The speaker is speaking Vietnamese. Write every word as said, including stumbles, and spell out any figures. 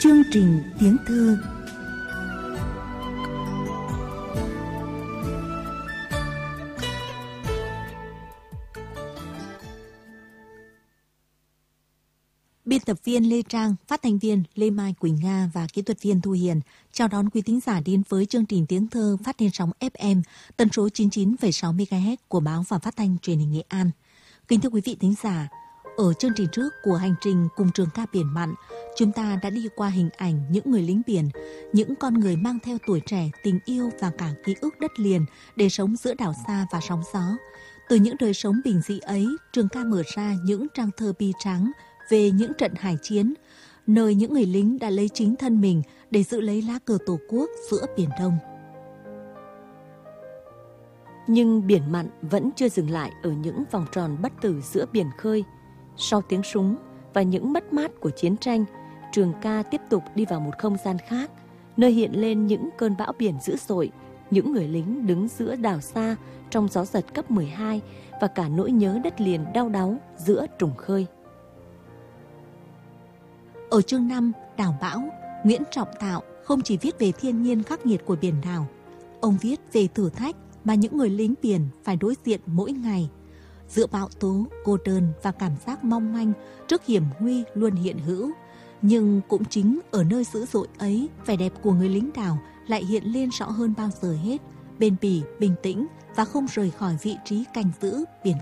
Chương trình tiếng thơ. Biên tập viên Lê Trang, phát thanh viên Lê Mai Quỳnh Nga và kỹ thuật viên Thu Hiền chào đón quý thính giả đến với chương trình tiếng thơ phát trên sóng ép em tần số chín mươi chín phẩy sáu mê ga héc của báo và phát thanh truyền hình Nghệ An. Kính thưa quý vị thính giả, ở chương trình trước của hành trình cùng trường ca biển mặn, chúng ta đã đi qua hình ảnh những người lính biển, những con người mang theo tuổi trẻ, tình yêu và cả ký ức đất liền để sống giữa đảo xa và sóng gió. Từ những đời sống bình dị ấy, trường ca mở ra những trang thơ bi tráng về những trận hải chiến, nơi những người lính đã lấy chính thân mình để giữ lấy lá cờ Tổ quốc giữa Biển Đông. Nhưng biển mặn vẫn chưa dừng lại ở những vòng tròn bất tử giữa biển khơi. Sau tiếng súng và những mất mát của chiến tranh, trường ca tiếp tục đi vào một không gian khác, nơi hiện lên những cơn bão biển dữ dội, những người lính đứng giữa đảo xa trong gió giật cấp mười hai và cả nỗi nhớ đất liền đau đáu giữa trùng khơi. Ở chương năm, Đảo Bão, Nguyễn Trọng Tạo không chỉ viết về thiên nhiên khắc nghiệt của biển đảo, ông viết về thử thách mà những người lính biển phải đối diện mỗi ngày. Giữa bão tố, cô đơn và cảm giác mong manh trước hiểm nguy luôn hiện hữu. Nhưng cũng chính ở nơi dữ dội ấy, vẻ đẹp của người lính đảo lại hiện lên rõ hơn bao giờ hết, bền bỉ, bình tĩnh và không rời khỏi vị trí canh giữ biển